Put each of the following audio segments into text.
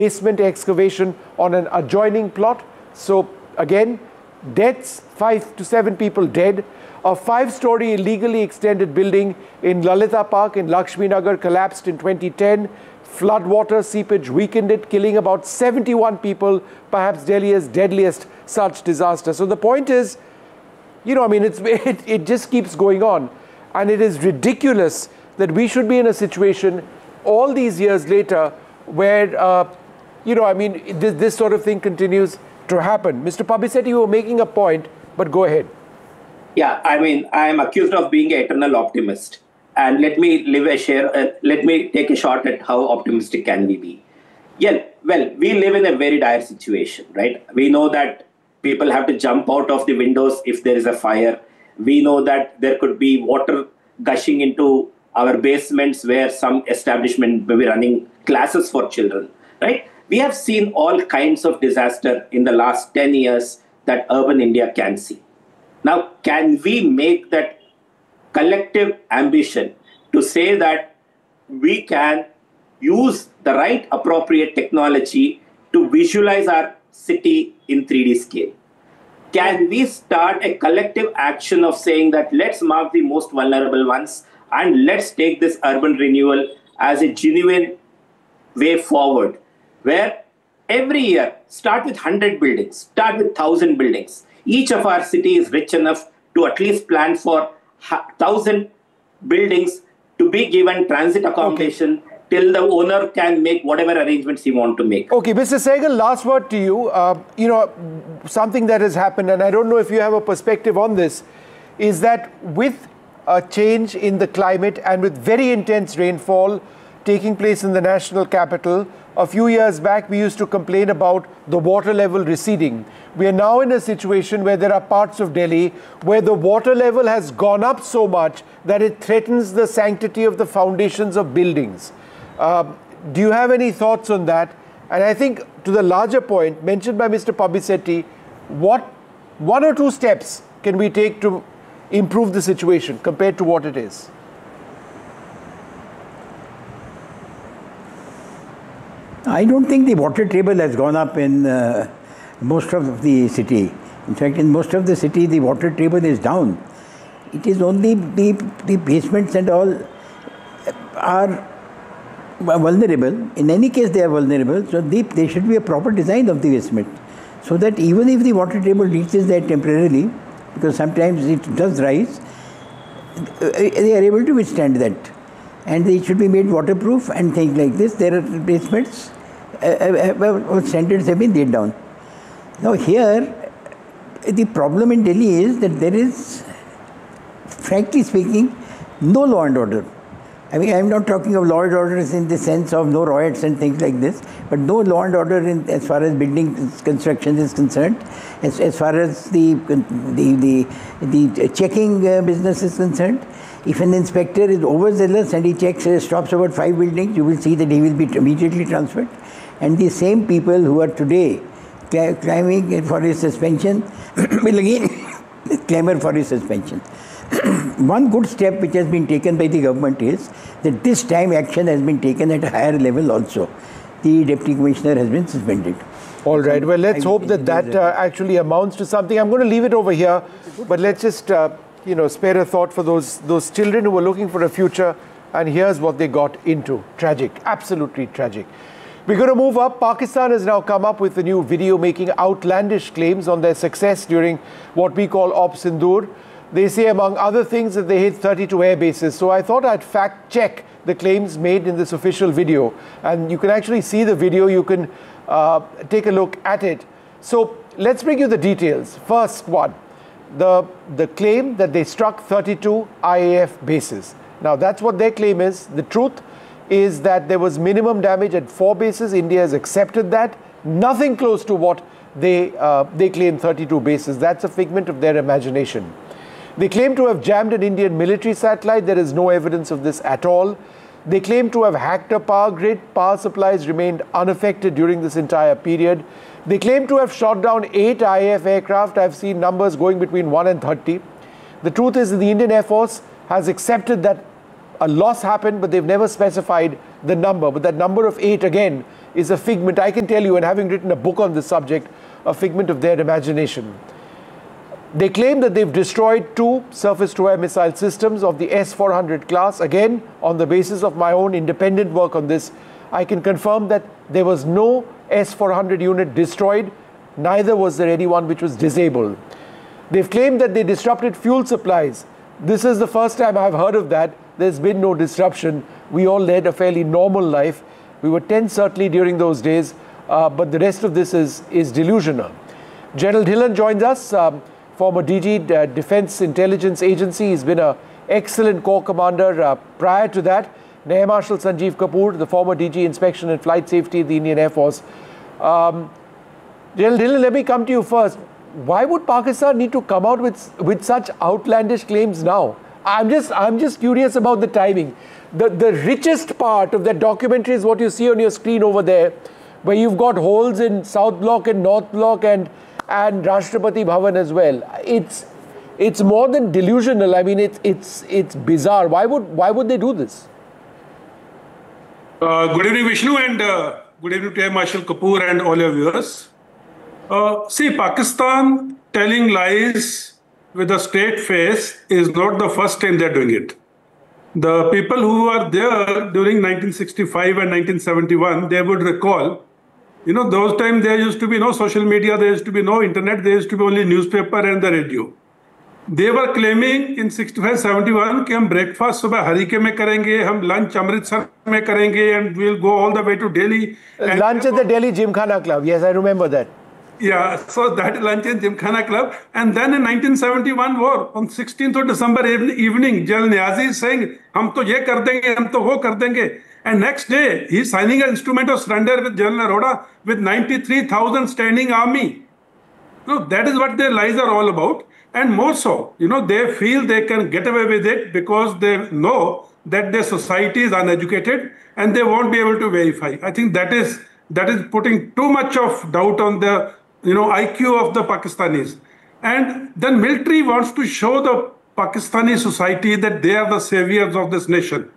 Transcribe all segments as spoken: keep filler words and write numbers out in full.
basement excavation on an adjoining plot. So again, deaths, five to seven people dead. A five-story illegally extended building in Lalita Park in Lakshmi Nagar collapsed in twenty ten. Floodwater seepage weakened it, killing about seventy-one people, perhaps Delhi's deadliest such disaster. So the point is, you know, I mean, it's, it, it just keeps going on. And it is ridiculous that we should be in a situation all these years later where, uh, you know, I mean, this, this sort of thing continues to happen. Mister Pabbisetti, you were making a point, but go ahead. Yeah, I mean, I am accused of being an eternal optimist. And let me live a share, uh, let me take a shot at how optimistic can we be. Yeah, well, we live in a very dire situation, right? We know that people have to jump out of the windows if there is a fire. We know that there could be water gushing into our basements where some establishment may be running classes for children, right? We have seen all kinds of disaster in the last ten years that urban India can see. Now, can we make that collective ambition to say that we can use the right appropriate technology to visualize our city in three D scale? Can we start a collective action of saying that let's mark the most vulnerable ones and let's take this urban renewal as a genuine way forward, where every year start with one hundred buildings, start with one thousand buildings. Each of our city is rich enough to at least plan for one thousand buildings to be given transit accommodation okay. till the owner can make whatever arrangements he wants to make. Okay, Mister Sehgal, last word to you. Uh, you know, something that has happened, and I don't know if you have a perspective on this, is that with a change in the climate and with very intense rainfall taking place in the national capital, a few years back we used to complain about the water level receding. We are now in a situation where there are parts of Delhi where the water level has gone up so much that it threatens the sanctity of the foundations of buildings. Uh, do you have any thoughts on that? And I think to the larger point mentioned by Mister Pabbisetti, what one or two steps can we take to improve the situation compared to what it is? I don't think the water table has gone up in uh, most of the city. In fact, in most of the city, the water table is down. It is only the, the basements and all are vulnerable. In any case, they are vulnerable. So they, there should be a proper design of the basement, so that even if the water table reaches there temporarily, because sometimes it does rise, they are able to withstand that. And they should be made waterproof and things like this. There are basements, uh, uh, standards have been laid down. Now here, the problem in Delhi is that there is, frankly speaking, no law and order. I mean, I am not talking of law and orders in the sense of no riots and things like this, but no law and order in, as far as building construction is concerned, as, as far as the, the, the, the checking uh, business is concerned. If an inspector is overzealous and he checks, uh, stops about five buildings, you will see that he will be immediately transferred. And the same people who are today claiming for his suspension will again clamour for his suspension. One good step which has been taken by the government is that this time action has been taken at a higher level also. The Deputy Commissioner has been suspended. All right, well, let's hope that that uh, actually amounts to something. I'm going to leave it over here, but let's just... Uh, you know, spare a thought for those those children who were looking for a future, and here's what they got into. Tragic, absolutely tragic. We're going to move up. Pakistan has now come up with a new video making outlandish claims on their success during what we call Op Sindoor. They say, among other things, that they hit thirty-two air bases. So I thought I'd fact check the claims made in this official video. And you can actually see the video. You can uh, take a look at it. So let's bring you the details. First one. The, the claim that they struck thirty-two I A F bases. Now, that's what their claim is. The truth is that there was minimum damage at four bases. India has accepted that. Nothing close to what they, uh, they claim thirty-two bases. That's a figment of their imagination. They claim to have jammed an Indian military satellite. There is no evidence of this at all. They claim to have hacked a power grid. Power supplies remained unaffected during this entire period. They claim to have shot down eight I A F aircraft. I've seen numbers going between one and thirty. The truth is that the Indian Air Force has accepted that a loss happened, but they've never specified the number. But that number of eight, again, is a figment, I can tell you, and having written a book on this subject, a figment of their imagination. They claim that they've destroyed two surface-to-air missile systems of the S four hundred class. Again, on the basis of my own independent work on this, I can confirm that there was no S four hundred unit destroyed, neither was there anyone which was disabled. They've claimed that they disrupted fuel supplies. This is the first time I've heard of that. There's been no disruption. We all led a fairly normal life. We were tense certainly during those days, uh, but the rest of this is, is delusional. General Dhillon joins us. Um, former D G, uh, Defense Intelligence Agency. He's been an excellent Corps Commander. Uh, prior to that, Air Marshal Sanjeev Kapoor, the former D G Inspection and Flight Safety of the Indian Air Force. Um, General Dhillon, let me come to you first. Why would Pakistan need to come out with, with such outlandish claims now? I'm just, I'm just curious about the timing. The, the richest part of that documentary is what you see on your screen over there, where you've got holes in South Block and North Block and and Rashtrapati Bhavan as well. It's it's more than delusional. I mean, it's it's it's bizarre. Why would why would they do this? Uh, good evening, Vishnu, and uh, good evening to Air Marshal Kapoor and all your viewers. Uh, see, Pakistan telling lies with a straight face is not the first time they're doing it. The people who were there during nineteen sixty-five and nineteen seventy-one, they would recall. You know, those times there used to be no social media, there used to be no internet, there used to be only newspaper and the radio. They were claiming in sixty-five seventy-one कि हम breakfast सुबह हरीके में करेंगे, हम lunch Amritsar में करेंगे, and we'll go all the way to Delhi. Lunch at the Delhi Gymkhana Club. Yes, I remember that. Yeah, so that lunch in Gymkhana Club. And then in nineteen seventy-one war, on sixteenth of December evening, General Niazi is saying, हम तो ये कर देंगे, हम तो वो कर देंगे. And next day, he's signing an instrument of surrender with General Arora with ninety-three thousand standing army. So that is what their lies are all about. And more so, you know, they feel they can get away with it because they know that their society is uneducated and they won't be able to verify. I think that is that is putting too much of doubt on the, you know, I Q of the Pakistanis. And then military wants to show the Pakistani society that they are the saviors of this nation.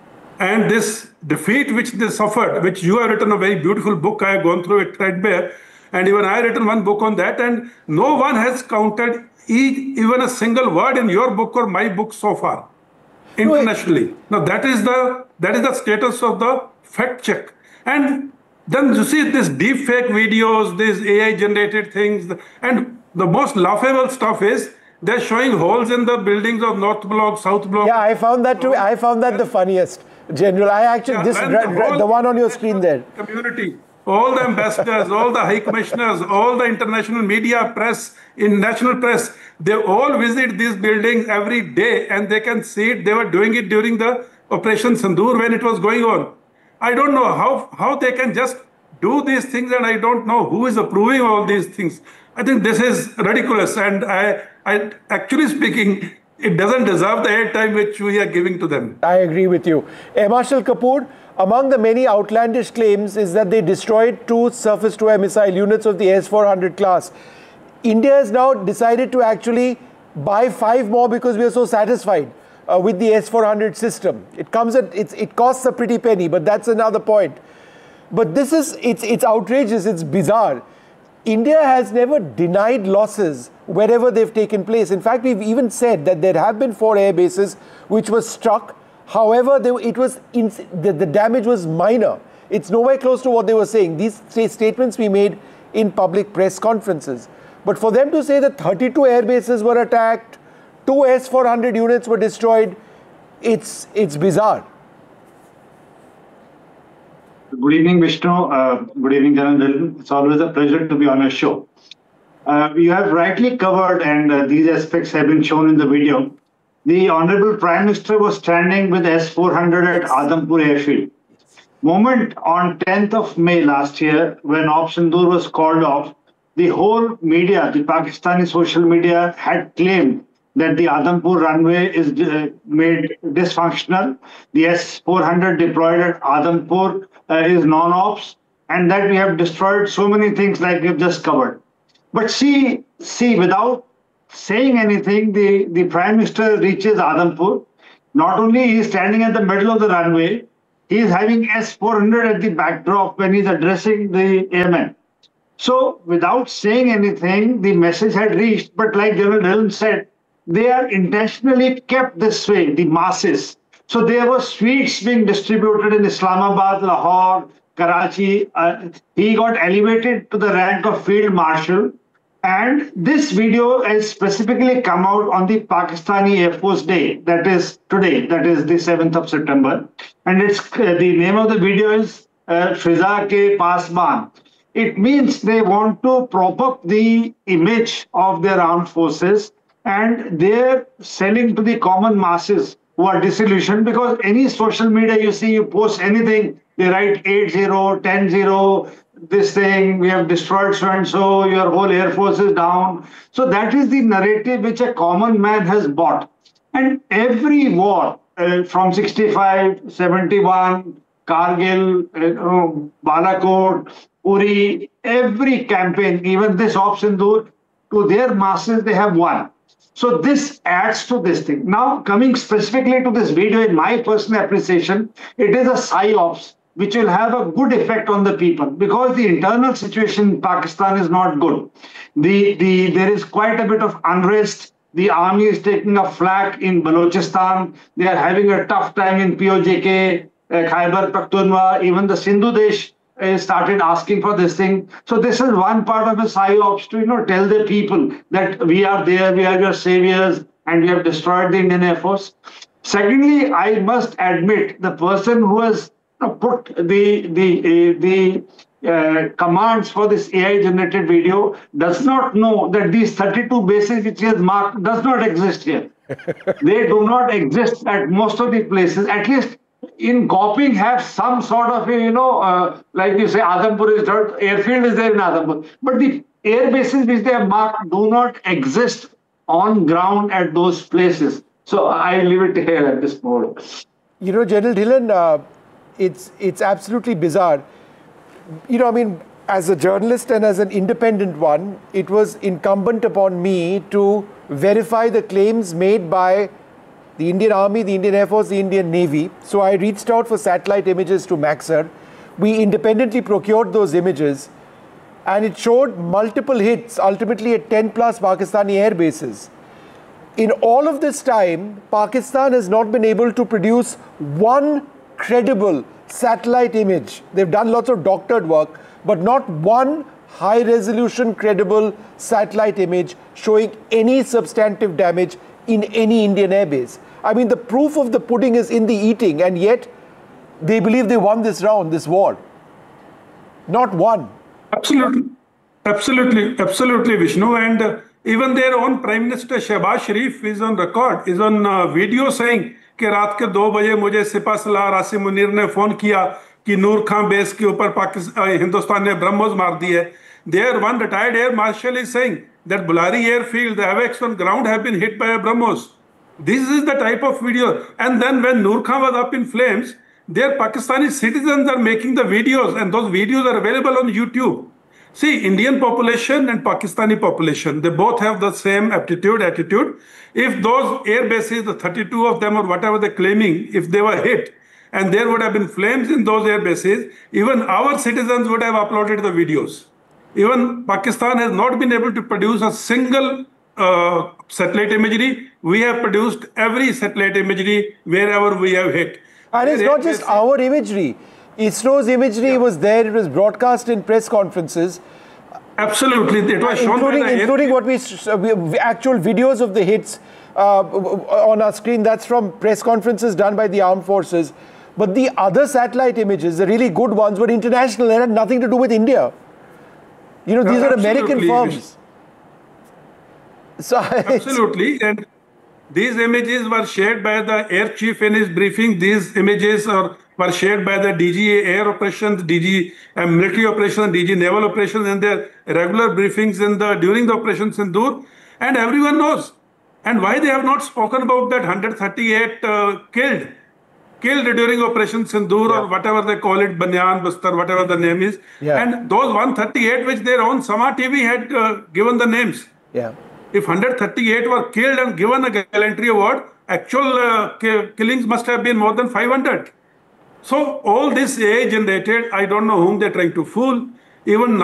And this defeat which they suffered, which you have written a very beautiful book, I have gone through it threadbare, and even I have written one book on that, and no one has counted e even a single word in your book or my book so far, internationally. Now that is the that is the status of the fact check. And then you see these deep fake videos, these A I generated things, and the most laughable stuff is they're showing holes in the buildings of North Block, South Block. Yeah, I found that too. I found that the funniest. General, I actually, yeah, this, the, the one on your screen there. Community, all the ambassadors, all the high commissioners, all the international media, press, in national press, they all visit these buildings every day and they can see it. They were doing it during the Operation Sindoor when it was going on. I don't know how, how they can just do these things, and I don't know who is approving all these things. I think this is ridiculous, and I, I actually speaking, it doesn't deserve the airtime which we are giving to them. I agree with you. Air Marshal Kapoor, among the many outlandish claims is that they destroyed two surface-to-air missile units of the S four hundred class. India has now decided to actually buy five more because we are so satisfied uh, with the S four hundred system. It comes at, it's, it costs a pretty penny, but that's another point. But this is, it's, it's outrageous, it's bizarre. India has never denied losses wherever they've taken place. In fact, we've even said that there have been four air bases which were struck. However, they, it was in, the, the damage was minor. It's nowhere close to what they were saying. These statements we made in public press conferences. But for them to say that thirty-two air bases were attacked, two S four hundred units were destroyed, it's, it's bizarre. Good evening, Vishnu. Uh, good evening, General Dhillon. It's always a pleasure to be on your show. Uh, you have rightly covered, and uh, these aspects have been shown in the video. The Honorable Prime Minister was standing with S four hundred at Adampur Airfield. Moment on tenth of May last year, when Op Sindoor was called off, the whole media, the Pakistani social media, had claimed that the Adampur runway is uh, made dysfunctional. The S four hundred deployed at Adampur uh, is non-ops, and that we have destroyed so many things like we've just covered. But see, see, without saying anything, the, the Prime Minister reaches Adampur. Not only he is standing at the middle of the runway, he he is having S four hundred at the backdrop when he's addressing the airmen. So without saying anything, the message had reached, but like General Dhillon said, they are intentionally kept this way, the masses. So there were sweets being distributed in Islamabad, Lahore, Karachi. Uh, he got elevated to the rank of Field Marshal. And this video has specifically come out on the Pakistani Air Force Day, that is today, that is the seventh of September. And it's uh, the name of the video is uh, Fiza Ke Pasban. It means they want to prop up the image of their armed forces, and they're selling to the common masses who are disillusioned, because any social media you see, you post anything, they write eight zero, ten zero, this thing, we have destroyed so-and-so, your whole air force is down. So that is the narrative which a common man has bought. And every war uh, from sixty-five, seventy-one, Kargil, uh, Balakot, Uri, every campaign, even this Op Sindoor, to their masses, they have won. So this adds to this thing. Now, coming specifically to this video, in my personal appreciation, it is a psyops which will have a good effect on the people, because the internal situation in Pakistan is not good. The, the, there is quite a bit of unrest. The army is taking a flak in Balochistan. They are having a tough time in P O J K, uh, Khyber Pakhtunkhwa, even the Sindhu Desh uh, started asking for this thing. So this is one part of the psyops to, you know, tell the people that we are there, we are your saviors, and we have destroyed the Indian Air Force. Secondly, I must admit, the person who has put the the uh, the uh, commands for this A I generated video does not know that these thirty-two bases which he has marked does not exist here. They do not exist at most of the places. At least in Goping have some sort of, you know, uh, like you say, Adampur is dirt, airfield is there in Adampur. But the air bases which they have marked do not exist on ground at those places. So I leave it here at this moment. You know, General Dhillon, uh, it's it's absolutely bizarre. You know, I mean, as a journalist and as an independent one, it was incumbent upon me to verify the claims made by the Indian Army, the Indian Air Force, the Indian Navy. So I reached out for satellite images to Maxar. We independently procured those images, and it showed multiple hits, ultimately at ten plus Pakistani air bases. In all of this time, Pakistan has not been able to produce one credible satellite image. They've done lots of doctored work, but not one high-resolution, credible satellite image showing any substantive damage in any Indian airbase. I mean, the proof of the pudding is in the eating, and yet they believe they won this round, this war. Not one. Absolutely. Absolutely. Absolutely, Vishnu. And uh, even their own Prime Minister Shehbaz Sharif is on record, is on uh, video saying कि रात के दो बजे मुझे सिपा सलार आसिम मुनीर ने phone किया कि नूर Khan base के ऊपर पाकिस्तान हिंदुस्तान ने ब्रह्मोस मार दी है. There one retired air marshal is saying that Bulari airfield, the AWACS on ground have been hit by a BrahMos. This is the type of video. And then when Noor Khan was up in flames, their Pakistani citizens are making the videos, and those videos are available on YouTube. See, Indian population and Pakistani population, they both have the same aptitude, attitude. If those air bases, the thirty-two of them or whatever they're claiming, if they were hit and there would have been flames in those air bases, even our citizens would have uploaded the videos. Even Pakistan has not been able to produce a single uh, satellite imagery. We have produced every satellite imagery wherever we have hit. And it's not just our imagery. ISRO's imagery yeah. was there. It was broadcast in press conferences. Absolutely. It was shown including, by the including what we, uh, actual videos of the hits uh, on our screen. That's from press conferences done by the armed forces. But the other satellite images, the really good ones, were international. They had nothing to do with India. You know, these no, are American firms. So absolutely. And these images were shared by the air chief in his briefing. These images are, were shared by the D G Air Operations, D G uh, Military Operations, D G Naval Operations in their regular briefings in the during the Operation Sindoor. And everyone knows. And why they have not spoken about that one hundred thirty-eight uh, killed. Killed during Operation Sindoor yeah. or whatever they call it, Banyan, Bastar, whatever the name is. Yeah. And those one hundred thirty-eight which their own Sama T V had uh, given the names. Yeah. If one hundred thirty-eight were killed and given a gallantry award, actual uh, killings must have been more than five hundred. So all this A I generated, I don't know whom they're trying to fool. Even